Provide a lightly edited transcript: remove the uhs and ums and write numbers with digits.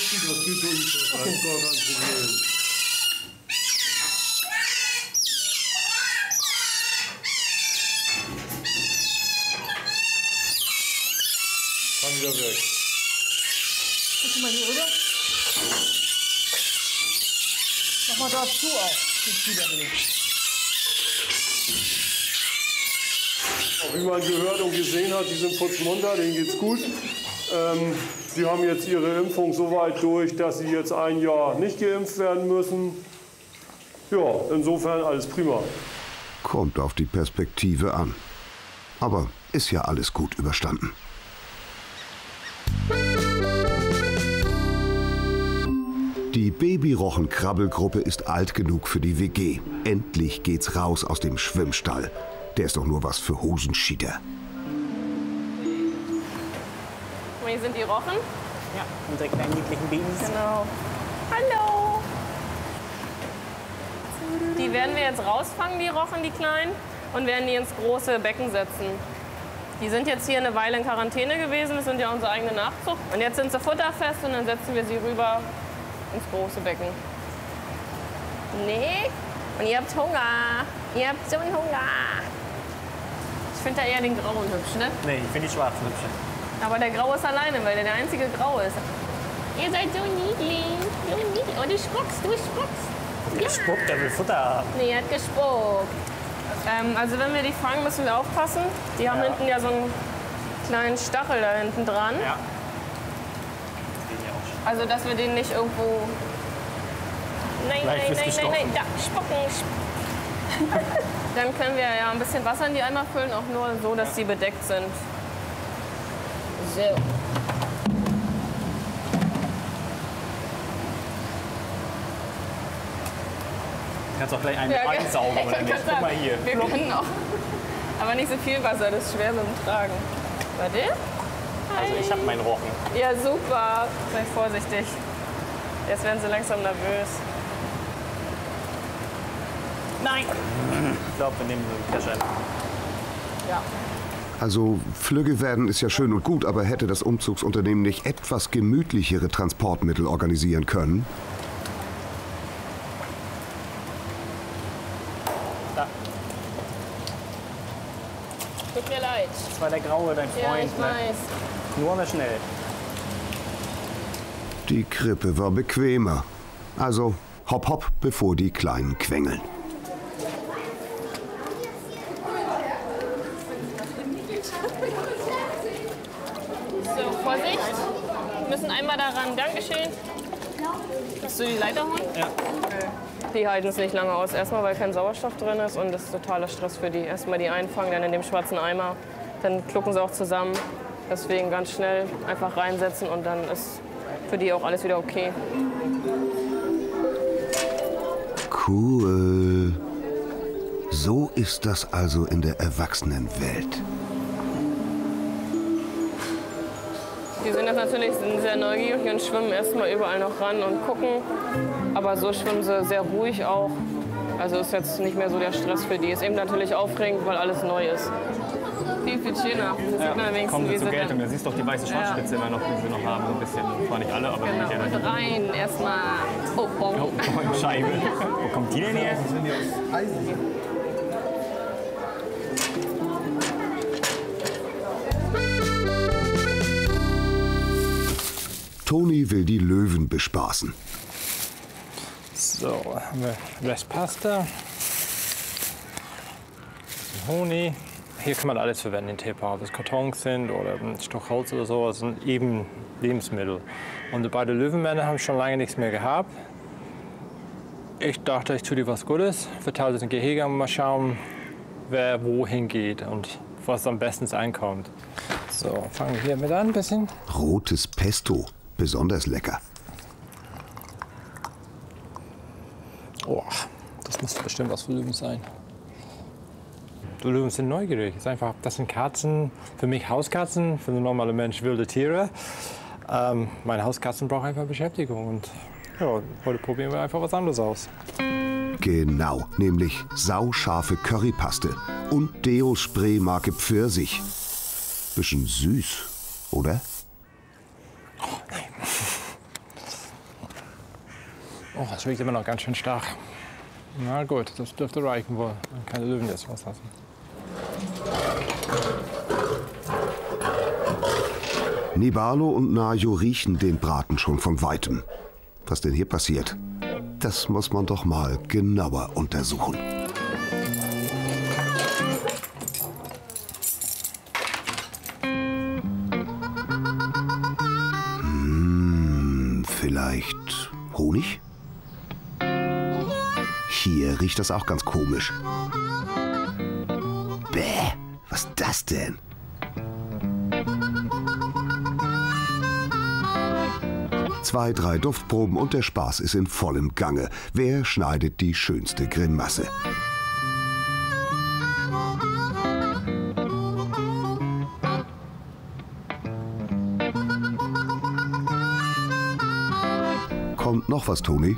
Das geht durch. Das ist gar kein Problem. Kann wieder weg. Guck mal hier rüber. Mach mal da zu auch. Wie man gehört und gesehen hat, die sind putzmunter, denen geht's gut. Sie haben jetzt ihre Impfung so weit durch, dass sie jetzt ein Jahr nicht geimpft werden müssen. Ja, insofern alles prima. Kommt auf die Perspektive an. Aber ist ja alles gut überstanden. Die Babyrochen-Krabbelgruppe ist alt genug für die WG. Endlich geht's raus aus dem Schwimmstall. Der ist doch nur was für Hosenschieder. Hier sind die Rochen. Ja, unsere kleinen niedlichen Babys. Genau. Hallo! Die werden wir jetzt rausfangen, die Rochen, die Kleinen, und werden die ins große Becken setzen. Die sind jetzt hier eine Weile in Quarantäne gewesen, das sind ja unsere eigene Nachzucht. Und jetzt sind sie futterfest und dann setzen wir sie rüber ins große Becken. Nee? Und ihr habt Hunger. Ihr habt so einen Hunger. Ich finde da eher den Grauen hübsch, ne? Nee, ich finde die Schwarzen hübsch. Aber der Graue ist alleine, weil der der einzige Grau ist. Ihr seid so niedlich. So niedlich. Oh, du spuckst, du spuckst. Der spuckt, der will Futter haben. Nee, er hat gespuckt. Also wenn wir die fangen, müssen wir aufpassen. Die haben hinten ja so einen kleinen Stachel da hinten dran. Ja. Also dass wir den nicht irgendwo... Nein, nein, nein, nein, nein, da, spucken. Dann können wir ja ein bisschen Wasser in die Eimer füllen, auch nur so, dass sie bedeckt sind. So. Du kannst auch gleich einen einsaugen, oder nicht? Guck mal hier. Wir können auch. Aber nicht so viel Wasser, das ist schwer so im Tragen. Warte. Also ich habe meinen Rochen. Ja, super. Sei vorsichtig. Jetzt werden sie langsam nervös. Nein! Ich glaube, wir nehmen so einen Kescher. Ja. Also flügge werden ist ja schön und gut, aber hätte das Umzugsunternehmen nicht etwas gemütlichere Transportmittel organisieren können? Da. Tut mir leid. Das war der Graue, dein Freund. Ja, ich weiß. Ne? Nur mal schnell. Die Krippe war bequemer. Also hopp hopp, bevor die Kleinen quengeln. So, Vorsicht. Wir müssen einmal daran. Dankeschön. Willst du die Leiter holen? Ja. Die halten es nicht lange aus. Erstmal, weil kein Sauerstoff drin ist und das ist totaler Stress für die. Erstmal die einfangen, dann in dem schwarzen Eimer. Dann klucken sie auch zusammen. Deswegen ganz schnell einfach reinsetzen und dann ist für die auch alles wieder okay. Cool. So ist das also in der Erwachsenenwelt. Die sind jetzt natürlich sehr neugierig und schwimmen erstmal überall noch ran und gucken. Aber so schwimmen sie sehr ruhig auch. Also ist jetzt nicht mehr so der Stress für die. Ist eben natürlich aufregend, weil alles neu ist. Viel, viel schöner. Kommen sie zur Geltung. Da siehst du doch die weiße Schwanzspitze immer noch, die wir noch haben. So ein bisschen. Zwar nicht alle, aber genau. Und rein erstmal. Oh, oh. Oh, Scheibe. Wo kommt die denn her? Toni will die Löwen bespaßen. So, haben wir Restpasta, Honig. Hier kann man alles verwenden in Teepaar, ob es Kartons sind oder ein Stück Holz oder so. Das sind eben Lebensmittel. Und beide Löwenmänner haben schon lange nichts mehr gehabt. Ich dachte, ich tue dir was Gutes, verteile das in Gehege und mal schauen, wer wohin geht und was am besten einkommt. So, fangen wir hiermit an ein bisschen. Rotes Pesto, besonders lecker. Oh, das muss bestimmt was für Löwen sein. Die Löwen sind neugierig. Das sind Katzen, für mich Hauskatzen, für den normalen Mensch wilde Tiere. Meine Hauskatzen brauchen einfach Beschäftigung. Und ja, heute probieren wir einfach was anderes aus. Genau, nämlich sauscharfe Currypaste und Deo-Spray Marke Pfirsich. Bisschen süß, oder? Oh, nein. Oh, das riecht immer noch ganz schön stark. Na gut, das dürfte reichen wohl. Dann kann der Löwen jetzt rauslassen. Nibalo und Najo riechen den Braten schon von Weitem. Was denn hier passiert? Das muss man doch mal genauer untersuchen. Vielleicht Honig? Hier riecht das auch ganz komisch. Bäh, was ist das denn? Zwei, drei Duftproben und der Spaß ist in vollem Gange. Wer schneidet die schönste Grimasse? Kommt noch was, Toni?